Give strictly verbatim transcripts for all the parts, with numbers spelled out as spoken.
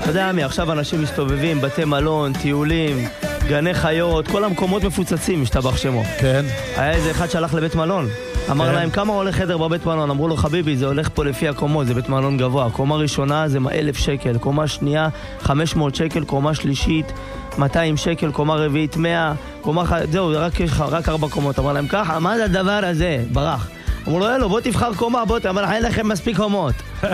אתה יודע, מי, עכשיו אנשים מסתובבים, בתי מלון, טיולים, גני חיות, כל המקומות מפוצצים, משתבח שמו. כן. היה איזה אחד שהלך לבית מלון. אמר כן. להם, כמה עולה חדר בבית מלון? אמרו לו, חביבי, זה הולך פה לפי הקומות, זה בית מלון גבוה. קומה ראשונה זה אלף שקל, קומה שנייה חמש מאות שקל, קומה שלישית מאתיים שקל, קומה רביעית מאה, קומה ח... זהו, רק, יש רק ארבע קומות. אמר להם, ככה, מה זה הדבר הזה? ברח. אמרו לו, אלו, בוא תבחר קומה, בוא, אמר לך, אין לכם מספיק קומות.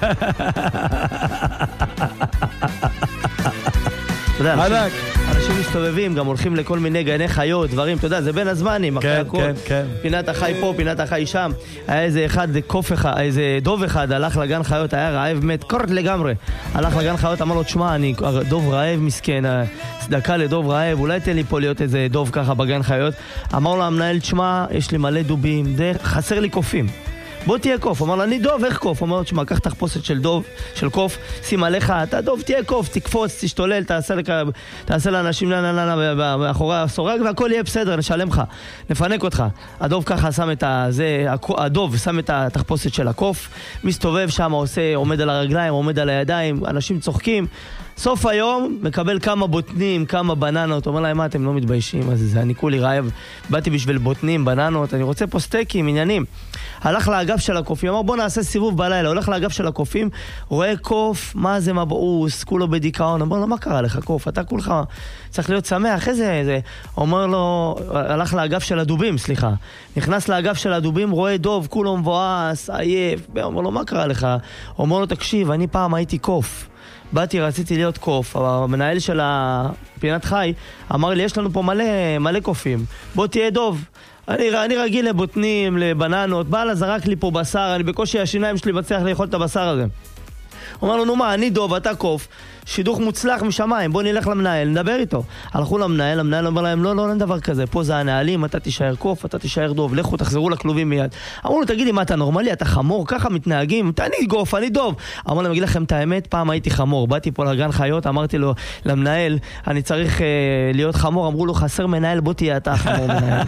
אתה יודע, אנשים, אנשים מסתובבים, גם הולכים לכל מיני גני חיות, דברים, אתה יודע, זה בין הזמנים, אחרי הכל. כן, כן. פינת החי פה, פינת החי שם. היה איזה אחד, קוף אחד, איזה דוב אחד, הלך לגן חיות, היה רעב, מת, קורט לגמרי. הלך לגן חיות, אמר לו, תשמע, אני דוב רעב מסכן, דקה לדוב רעב, אולי תן לי פה להיות איזה דוב ככה בגן חיות. אמר לו המנהל, תשמע, יש לי מלא דובים, חסר לי קופים. בוא תהיה קוף. אמר לו, אני דוב, איך קוף? אמר לו, תשמע, קח תחפושת של דוב, של קוף, שים עליך, אתה דוב, תהיה קוף, תקפוץ, תשתולל, תעשה, לכ... תעשה לאנשים מאחורי הסורג, והכל יהיה בסדר, נשלם לך, נפנק אותך. הדוב ככה שם את ה... זה... הדוב שם את התחפושת של הקוף, מסתובב שם, עושה, עומד על הרגליים, עומד על הידיים, אנשים צוחקים. סוף היום מקבל כמה בוטנים, כמה בננות, אומר להם, מה אתם לא מתביישים? אז זה, אני כולי רעב, באתי בשביל בוטנים, בננות, אני רוצה פה סטייקים, עניינים. הלך לאגף של הקופים, אמר בוא נעשה סיבוב בלילה, הולך לאגף של הקופים, רואה קוף, מה זה מבעוס, כולו בדיכאון, אמר לו, מה קרה לך קוף? אתה כולך צריך להיות שמח, איזה איזה? אומר לו, הלך לאגף של הדובים, סליחה. נכנס לאגף של הדובים, רואה דוב, כולו מבועס, עייף, אומר לו, מה קרה לך? אומר לו, תקשיב, אני פעם הייתי קוף. באתי, רציתי להיות קוף, המנהל של הפינת חי אמר לי, יש לנו פה מלא, מלא קופים, בוא תהיה דוב. אני, אני רגיל לבוטנים, לבננות, בעלה זרק לי פה בשר, אני בקושי השיניים שלי מצליח לאכול את הבשר הזה. הוא אמר לו, נו מה, אני דוב, אתה קוף, שידוך מוצלח משמיים, בוא נלך למנהל, נדבר איתו. הלכו למנהל, המנהל אומר להם, לא, לא, אין דבר כזה, פה זה הנהלים, אתה תישאר קוף, אתה תישאר דוב, לכו, תחזרו לכלובים מיד. אמרו לו, תגידי, מה אתה נורמלי, אתה חמור, ככה מתנהגים, אני גוף, אני דוב. אמרו להם, אגיד לכם את האמת, פעם הייתי חמור, באתי פה לגן חיות, אמרתי לו, למנהל, אני צריך אה, להיות חמור, אמרו לו, חסר מנהל, בוא תהיה אתה חמור מנהל.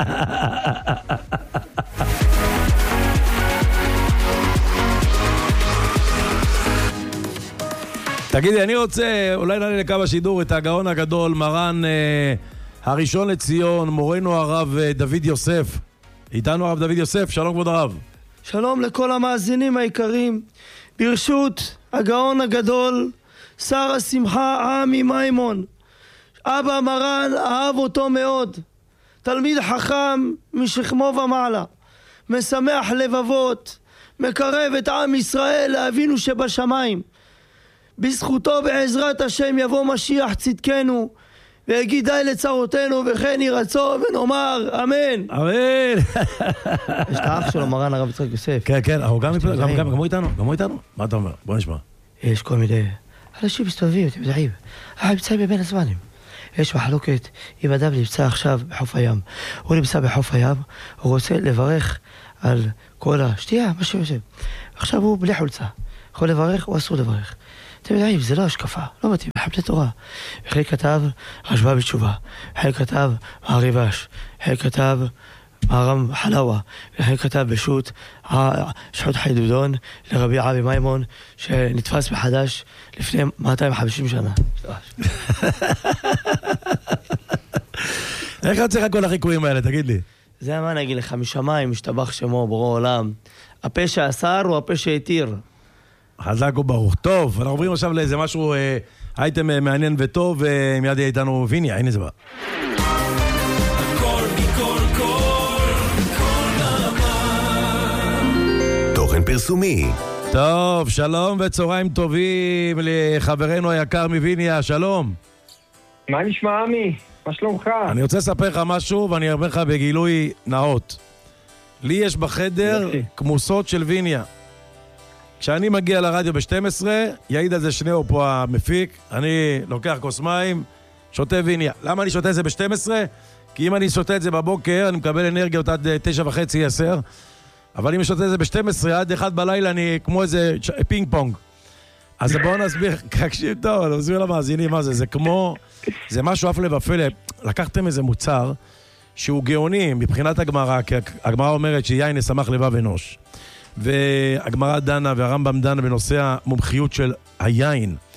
תגידי, אני רוצה, אולי נעלה לקו השידור את הגאון הגדול, מרן אה, הראשון לציון, מורנו הרב אה, דוד יוסף. איתנו הרב דוד יוסף, שלום כבוד הרב. שלום לכל המאזינים היקרים. ברשות הגאון הגדול, שר השמחה עמי מימון. אבא מרן אהב אותו מאוד. תלמיד חכם משכמו ומעלה. משמח לבבות, מקרב את עם ישראל לאבינו שבשמיים. בזכותו בעזרת השם יבוא משיח צדקנו ויגיד די לצרותינו וכן ירצו ונאמר אמן. אמן. יש את האח שלו מרן הרב יצחק יוסף. כן, כן, גם הוא איתנו, גם הוא איתנו. מה אתה אומר? בוא נשמע. יש כל מיני אנשים מסתובבים, אתם יודעים, נמצאים בבין הזמנים. יש מחלוקת אם אדם נמצא עכשיו בחוף הים, הוא נמצא בחוף הים, הוא רוצה לברך על כל השתייה, מה שהוא עושה. עכשיו הוא בלי חולצה, יכול לברך או אסור לברך. אתם יודעים, זה לא השקפה, לא מתאים, חמדי תורה. חלק כתב רשב"א בתשובה, חלק כתב מעריבש, חלק כתב מהר"ם חלאווה, וחלק כתב בשו"ת שחוט חידודון לרבי עמי מימון, שנתפס מחדש לפני מאתיים וחמישים שנה. איך יוצא לך כל החיקויים האלה, תגיד לי? זה מה נגיד לך, משמיים, משתבח שמו, ברור עולם. הפה שאסר הוא הפה שהתיר. חזק וברוך. טוב, אנחנו עוברים עכשיו לאיזה משהו, אה, אייטם אה, מעניין וטוב, ומיד יהיה איתנו ויניה, הנה זה בא. תוכן פרסומי. טוב, שלום וצהריים טובים לחברנו היקר מוויניה, שלום. מה נשמע עמי? מה שלומך? אני רוצה לספר לך משהו ואני ארבה לך בגילוי נאות. לי יש בחדר כמוסות של ויניה. כשאני מגיע לרדיו ב-שתים עשרה, יעיד על זה שניאו פה המפיק, אני לוקח כוס מים, שותה ויניה. למה אני שותה את זה ב-שתים עשרה? כי אם אני שותה את זה בבוקר, אני מקבל אנרגיות עד תשע וחצי, עשר. אבל אם אני שותה את זה ב-שתים עשרה, עד אחד בלילה, אני כמו איזה פינג פונג. אז בואו נסביר, תקשיב טוב, אני מסביר למאזינים מה זה, זה כמו, זה משהו אף לבפלא. לקחתם איזה מוצר שהוא גאוני מבחינת הגמרא, כי הגמרא אומרת שיין ישמח לבב אנוש. והגמרא דנה והרמב"ם דנה בנושא המומחיות של היין.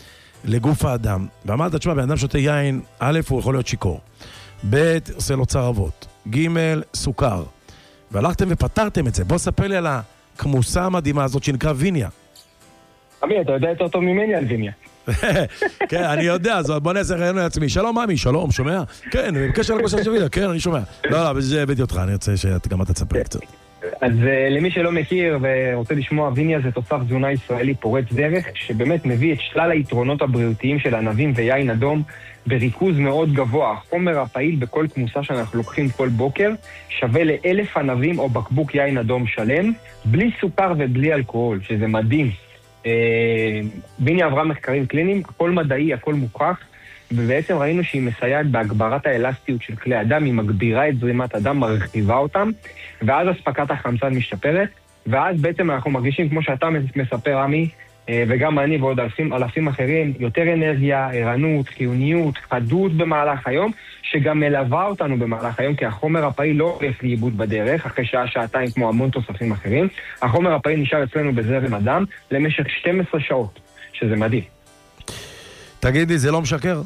לגוף האדם. ואמרת, תשמע, בן אדם שותה יין, א', הוא יכול להיות שיקור. ב', עושה לו צרבות. ג', סוכר. והלכתם ופתרתם את זה. בוא ספר לי על הכמוסה המדהימה הזאת שנקרא ויניה. עמי, אתה יודע יותר טוב ממני על ויניה. כן, אני יודע, אז בוא נעשה רעיון לעצמי. שלום, ממי, שלום, שומע? כן, בקשר לקושר של ויניה, כן, אני שומע. לא, לא, בזה הבאתי אותך, אני רוצה שגם אתה תספר קצת. אז למי שלא מכיר ורוצה לשמוע, ויניה זה תוסף תזונה ישראלי פורץ דרך, שבאמת מביא את שלל היתרונות הבריאותיים של ענבים ויין אדום בריכוז מאוד גבוה. החומר הפעיל בכל כמוסה שאנחנו לוקחים כל בוקר שווה לאלף ענבים או בקבוק יין אדום שלם, בלי סוכר ובלי אלכוהול, שזה מדהים. ויניה עברה מחקרים קליניים, הכל מדעי, הכל מוכח, ובעצם ראינו שהיא מסייעת בהגברת האלסטיות של כלי הדם, היא מגבירה את זרימת הדם, מרחיבה אותם, ואז הספקת החמצן משתפרת, ואז בעצם אנחנו מרגישים, כמו שאתה מספר, עמי, וגם אני ועוד אלפים, אלפים אחרים, יותר אנרגיה, ערנות, חיוניות, חדות במהלך היום, שגם מלווה אותנו במהלך היום, כי החומר הפעיל לא הולך לאיבוד בדרך, אחרי שעה, שעתיים, כמו המון תוספים אחרים. החומר הפעיל נשאר אצלנו בזרם הדם למשך שתים עשרה שעות, שזה מדהים. תגידי, זה לא משקר?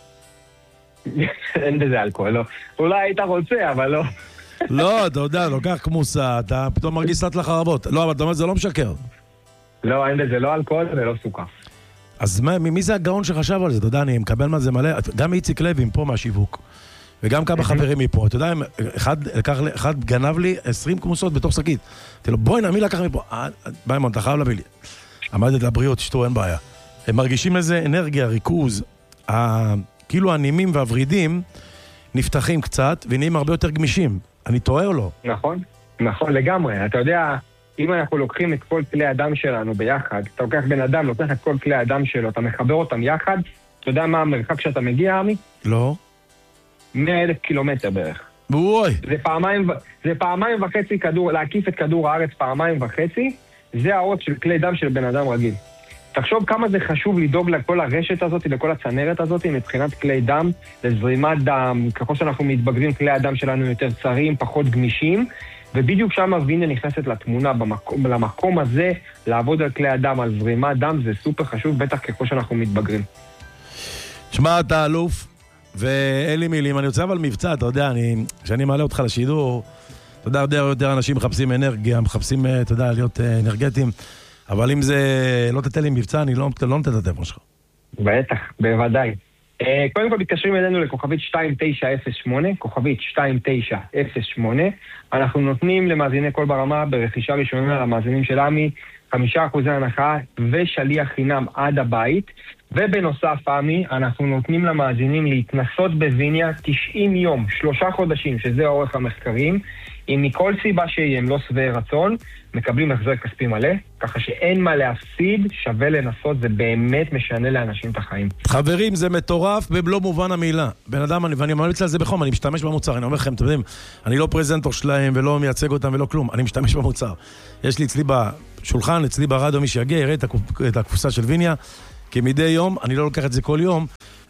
אין בזה אלכוהול, לא. אולי היית רוצה, אבל לא. לא, אתה יודע, לוקח כמוסה, אתה פתאום מרגיש קצת לחרבות. לא, אבל אתה אומר, זה לא משקר. לא, אין בזה לא אלכוהול ולא סוכר. אז מה, מי זה הגאון שחשב על זה? אתה יודע, אני מקבל מה זה מלא. גם איציק לוי פה מהשיווק, וגם כמה חברים מפה. אתה יודע, אחד, אחד גנב לי עשרים כמוסות בתוך שקית. אמרתי לו, בואי, מי לקח מפה? ביימון, אתה חייב להביא לי. עמדת לבריאות, שתו, אין בעיה. הם מרגישים איזה אנרגיה, ריכוז, כאילו הנימים והוורידים נפתחים קצת ונהיים הרבה יותר גמישים. אני טועה או לא? נכון, נכון לגמרי. אתה יודע, אם אנחנו לוקחים את כל כלי הדם שלנו ביחד, אתה לוקח בן אדם, לוקח את כל כלי הדם שלו, אתה מחבר אותם יחד, אתה יודע מה המרחק שאתה מגיע, עמי? לא. מאה אלף קילומטר בערך. בואי. זה פעמיים, זה פעמיים וחצי כדור, להקיף את כדור הארץ פעמיים וחצי, זה האורך של כלי דם של בן אדם רגיל. תחשוב כמה זה חשוב לדאוג לכל הרשת הזאת, לכל הצנרת הזאת, מבחינת כלי דם, לזרימת דם, ככל שאנחנו מתבגרים, כלי הדם שלנו יותר צרים, פחות גמישים, ובדיוק שם ויניה נכנסת לתמונה, במקום, למקום הזה, לעבוד על כלי הדם, על זרימת דם, זה סופר חשוב, בטח ככל שאנחנו מתבגרים. שמע, אתה אלוף, ואין לי מילים, אני רוצה אבל מבצע, אתה יודע, אני, כשאני מעלה אותך לשידור, אתה יודע, יותר, יותר אנשים מחפשים אנרגיה, מחפשים, אתה יודע, להיות אנרגטיים, אבל אם זה לא תתן לי מבצע, אני לא, לא נתן את הטלפון שלך. בטח, בוודאי. קודם כל מתקשרים אלינו לכוכבית שתיים תשע אפס שמונה, כוכבית שתיים תשע אפס שמונה. אנחנו נותנים למאזיני כל ברמה ברכישה ראשונה למאזינים של עמי חמישה אחוזי הנחה ושליח חינם עד הבית. ובנוסף, עמי, אנחנו נותנים למאזינים להתנסות בוויניה תשעים יום, שלושה חודשים, שזה אורך המחקרים. אם מכל סיבה שהיא הם לא שבעי רצון, מקבלים החזר כספי מלא, ככה שאין מה להפסיד, שווה לנסות, זה באמת משנה לאנשים את החיים. חברים, זה מטורף במלוא מובן המילה. בן אדם, ואני ממליץ על זה בחום, אני משתמש במוצר, אני אומר לכם, אתם יודעים, אני לא פרזנטור שלהם ולא מייצג אותם ולא כלום, אני משתמש במוצר. יש לי אצלי בשולחן, אצלי ברדיו, מי שיגיע, יראה את הקופסה של ויניה, כי מדי יום, אני לא לוקח את זה כל יום,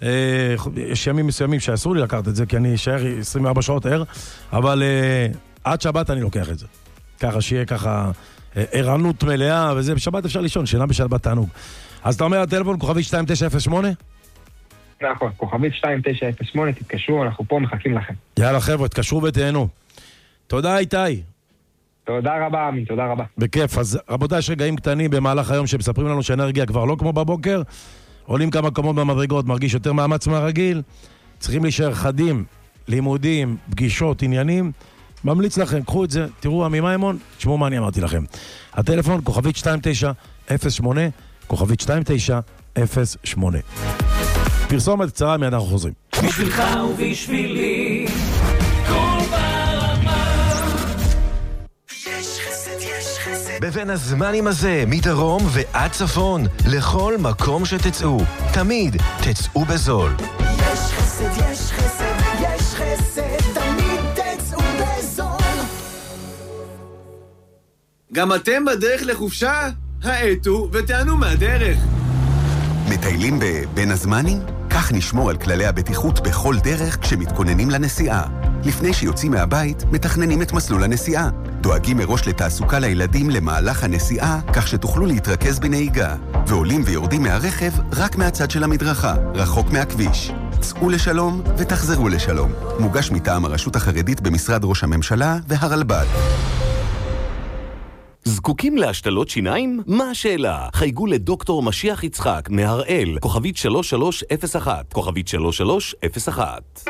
יש ימים מסוימים שאסור לי לקחת את זה, כי אני אשאר עשרים וארבע שעות ער, אבל עד שבת אני לוקח את זה. ככה שיהיה ככה ערנות מלאה, וזה בשבת אפשר לישון, שינה בשבת תענוג. אז אתה אומר הטלפון, כוכבית שתיים תשע אפס שמונה? נכון, כוכבית שתיים תשע אפס שמונה, תתקשרו, אנחנו פה מחכים לכם. יאללה חבר'ה, תקשרו ותהנו. תודה איתי. תודה רבה, עמי, תודה רבה. בכיף, אז רבותיי, יש רגעים קטנים במהלך היום שמספרים לנו שאנרגיה כבר לא כמו בבוקר, עולים כמה קומות במדרגות, מרגיש יותר מאמץ מהרגיל, צריכים להישאר חדים, לימודים, פגישות, עניינים, ממליץ לכם, קחו את זה, תראו עמי מימון, תשמעו מה אני אמרתי לכם. הטלפון, כוכבית שתיים תשע אפס שמונה, כוכבית שתיים תשע אפס שמונה. פרסומת קצרה, מיד אנחנו חוזרים. בשבילך ובשבילי, כל ברמה. יש חסד, יש חסד. בבין הזמנים הזה, מדרום ועד צפון, לכל מקום שתצאו, תמיד תצאו בזול. יש חסד, יש חסד, יש חסד, תמיד תצאו בזול. גם אתם בדרך לחופשה? האטו ותענו מהדרך. מטיילים בבין הזמנים? כך נשמור על כללי הבטיחות בכל דרך כשמתכוננים לנסיעה. לפני שיוצאים מהבית, מתכננים את מסלול הנסיעה. דואגים מראש לתעסוקה לילדים למהלך הנסיעה, כך שתוכלו להתרכז בנהיגה. ועולים ויורדים מהרכב רק מהצד של המדרכה, רחוק מהכביש. צאו לשלום ותחזרו לשלום. מוגש מטעם הרשות החרדית במשרד ראש הממשלה והרלב"ד. זקוקים להשתלות שיניים? מה השאלה? חייגו לדוקטור משיח יצחק מהראל, כוכבית שלוש שלוש אפס אחת, כוכבית שלוש שלוש אפס אחת.